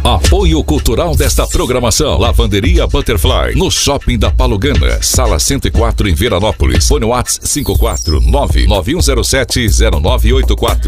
Apoio cultural desta programação: Lavanderia Butterfly, no Shopping da Palugana, Sala 104 em Veranópolis. Fone WhatsApp 54991070984.